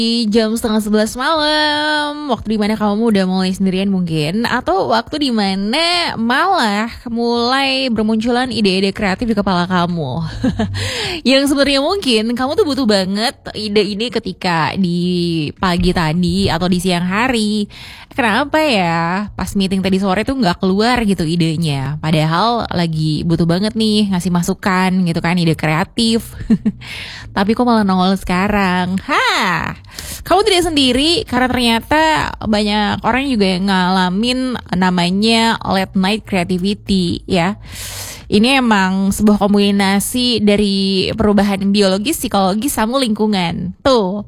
Di jam setengah 11 malam, waktu dimana kamu udah mulai sendirian mungkin, atau waktu dimana malah mulai bermunculan ide-ide kreatif di kepala kamu. Yang sebenarnya mungkin kamu tuh butuh banget ide ini ketika di pagi tadi atau di siang hari. Kenapa ya pas meeting tadi sore tuh nggak keluar gitu idenya, padahal lagi butuh banget nih ngasih masukan gitu kan, ide kreatif. Tapi kok malah nongol sekarang. Kamu tidak sendiri, karena ternyata banyak orang juga yang ngalamin namanya late night creativity ya. Ini emang sebuah kombinasi dari perubahan biologis, psikologis, sama lingkungan. Tuh,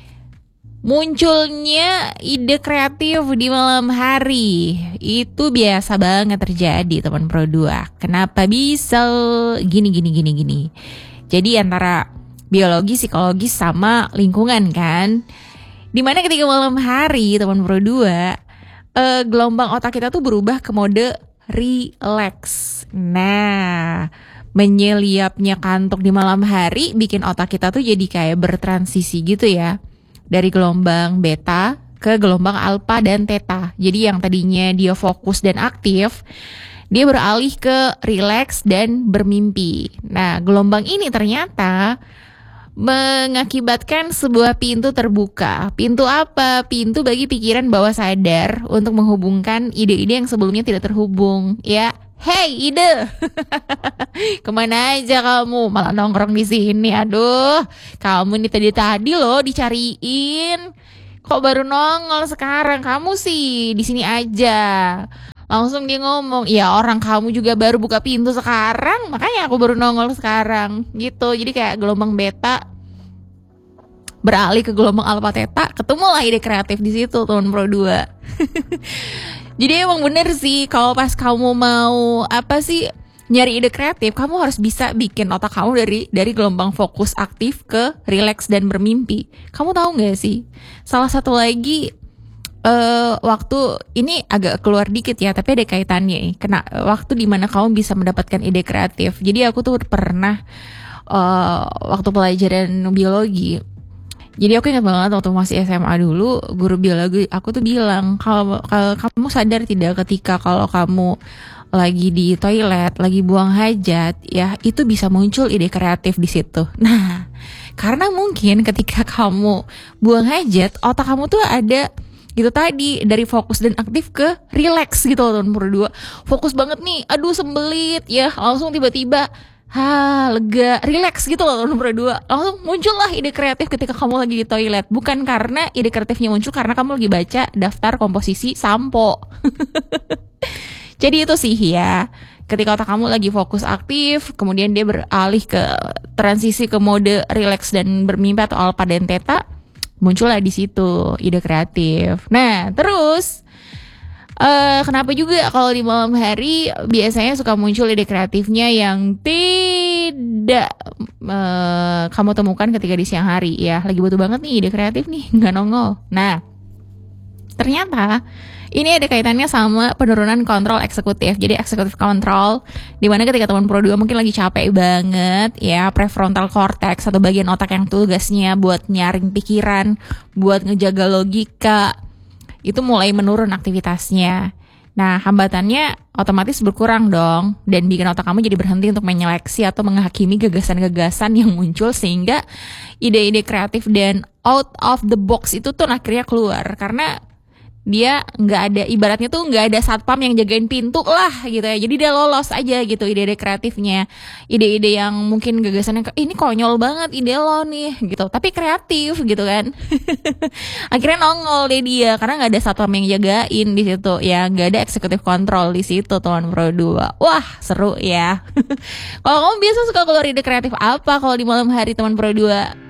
munculnya ide kreatif di malam hari itu biasa banget terjadi, teman Pro 2. Kenapa bisa gini. Jadi antara biologi, psikologis, sama lingkungan kan. Dimana ketika malam hari, teman Pro 2, gelombang otak kita tuh berubah ke mode relax. Nah, menyeliapnya kantuk di malam hari bikin otak kita tuh jadi kayak bertransisi gitu ya, dari gelombang beta ke gelombang alfa dan theta. Jadi yang tadinya dia fokus dan aktif, dia beralih ke relax dan bermimpi. Nah, gelombang ini ternyata mengakibatkan sebuah pintu terbuka. Pintu apa? Pintu bagi pikiran bawah sadar untuk menghubungkan ide-ide yang sebelumnya tidak terhubung. Ya, hey ide, kemana aja kamu? Malah nongkrong di sini. Aduh, kamu nih tadi loh dicariin. Kok baru nongol sekarang? Kamu sih di sini aja. Langsung dia ngomong, ya orang kamu juga baru buka pintu sekarang, makanya aku baru nongol sekarang gitu. Jadi kayak gelombang beta beralih ke gelombang alfa theta, ketemulah ide kreatif di situ, teman Pro 2. Jadi emang bener sih, kalau pas kamu mau nyari ide kreatif, kamu harus bisa bikin otak kamu dari gelombang fokus aktif ke relax dan bermimpi. Kamu tahu nggak sih? Salah satu lagi, waktu ini agak keluar dikit ya, tapi ada kaitannya. Waktu dimana kamu bisa mendapatkan ide kreatif. Jadi aku tuh pernah waktu pelajaran biologi. Jadi aku ingat banget waktu masih SMA dulu, guru biologi aku tuh bilang, kalau kamu sadar tidak ketika kalau kamu lagi di toilet, lagi buang hajat, ya itu bisa muncul ide kreatif di situ. Nah, karena mungkin ketika kamu buang hajat, otak kamu tuh ada gitu tadi, dari fokus dan aktif ke relax gitu loh, teman Pro 2. Fokus banget nih, aduh sembelit ya, langsung tiba-tiba lega, relax gitu loh, teman Pro 2. Langsung muncullah ide kreatif ketika kamu lagi di toilet. Bukan karena ide kreatifnya muncul karena kamu lagi baca daftar komposisi sampo. Jadi itu sih ya, ketika otak kamu lagi fokus aktif, kemudian dia beralih ke transisi ke mode relax dan bermimpi atau alpha dan theta, muncullah di situ ide kreatif. Nah, terus kenapa juga kalau di malam hari biasanya suka muncul ide kreatifnya yang tidak kamu temukan ketika di siang hari ya? Lagi butuh banget nih ide kreatif nih, nggak nongol. Nah, ternyata ini ada kaitannya sama penurunan kontrol eksekutif. Jadi eksekutif kontrol, dimana ketika teman Pro 2 mungkin lagi capek banget ya, prefrontal cortex atau bagian otak yang tugasnya buat nyaring pikiran, buat ngejaga logika, itu mulai menurun aktivitasnya. Nah, hambatannya otomatis berkurang dong, dan bikin otak kamu jadi berhenti untuk menyeleksi atau menghakimi gagasan-gagasan yang muncul, sehingga ide-ide kreatif dan out of the box itu tuh akhirnya keluar. Karena dia nggak ada, ibaratnya tuh nggak ada satpam yang jagain pintu lah gitu ya. Jadi dia lolos aja gitu ide-ide kreatifnya, ide-ide yang mungkin gagasannya ini konyol banget ide lo nih gitu, tapi kreatif gitu kan. Akhirnya nongol deh dia karena nggak ada satpam yang jagain di situ ya, nggak ada eksekutif kontrol di situ, teman Pro 2. Wah, seru ya. Kalau kamu biasa suka keluar ide kreatif apa kalau di malam hari, teman Pro 2?